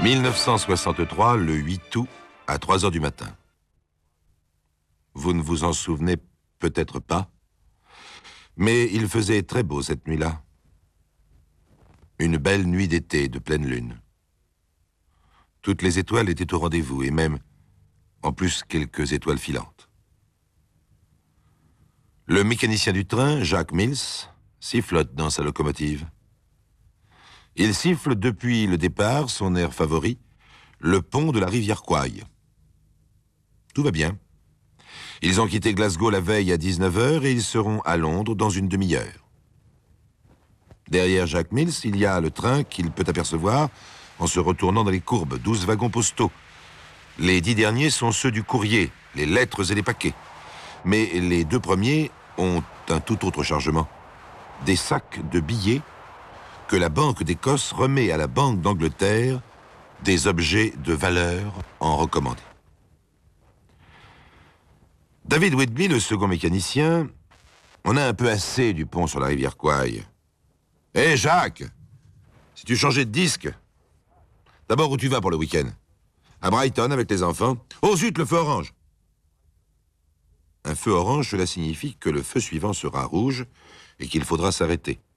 1963, le 8 août, à 3 heures du matin. Vous ne vous en souvenez peut-être pas, mais il faisait très beau cette nuit-là. Une belle nuit d'été de pleine lune. Toutes les étoiles étaient au rendez-vous, et même, en plus, quelques étoiles filantes. Le mécanicien du train, Jacques Mills, sifflote dans sa locomotive. Il siffle depuis le départ, son air favori, le pont de la rivière Kwai. Tout va bien. Ils ont quitté Glasgow la veille à 19 h et ils seront à Londres dans une demi-heure. Derrière Jacques Mills, il y a le train qu'il peut apercevoir en se retournant dans les courbes, 12 wagons postaux. Les 10 derniers sont ceux du courrier, les lettres et les paquets. Mais les 2 premiers ont un tout autre chargement. Des sacs de billets que la Banque d'Écosse remet à la Banque d'Angleterre, des objets de valeur en recommandé. David Whitby, le second mécanicien, en a un peu assez du pont sur la rivière Kwai. Hé, Jacques, si tu changeais de disque, d'abord où tu vas pour le week-end? À Brighton avec les enfants? Oh zut, le feu orange! Un feu orange, cela signifie que le feu suivant sera rouge et qu'il faudra s'arrêter.